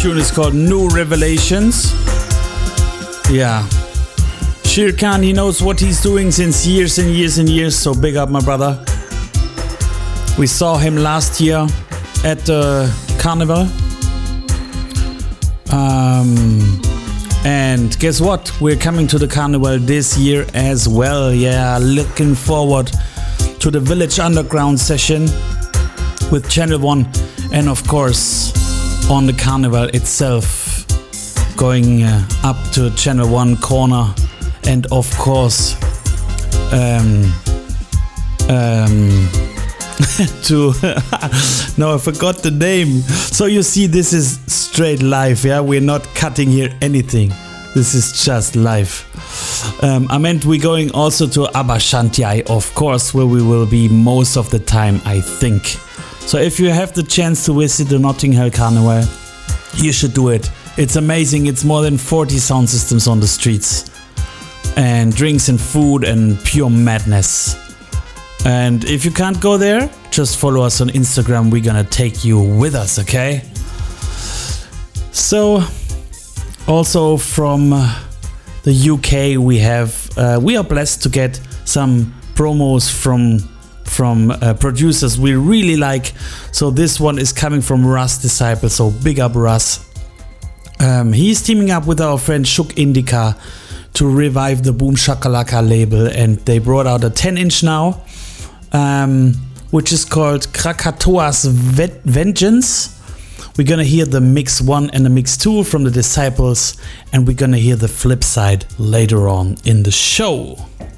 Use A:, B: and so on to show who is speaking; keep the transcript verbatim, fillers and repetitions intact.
A: tune is called New Revelations. Yeah. Shere Khan, he knows what he's doing since years and years and years, so big up, my brother. We saw him last year at the Carnival. Um, and guess what? We're coming to the Carnival this year as well. Yeah, looking forward to the Village Underground session with Channel One, and of course on the Carnival itself, going uh, up to Channel One corner, and of course um, um, to no, I forgot the name. So you see, this is straight live. Yeah, we're not cutting here anything. This is just live. Um, I meant we're going also to Abashanti, of course, where we will be most of the time, I think. So if you have the chance to visit the Notting Hill Carnival, you should do it. It's amazing. It's more than forty sound systems on the streets, and drinks and food and pure madness. And if you can't go there, just follow us on Instagram. We're gonna take you with us, okay? So, also from the U K, we have uh, we are blessed to get some promos from from uh, producers we really like. So this one is coming from Russ Disciple. So big up Russ. Um, he's teaming up with our friend Shook Indica to revive the Boom Shakalaka label, and they brought out a ten inch now, um, which is called Krakatoa's Vet- Vengeance. We're gonna hear the mix one and the mix two from the Disciples, and we're gonna hear the flip side later on in the show.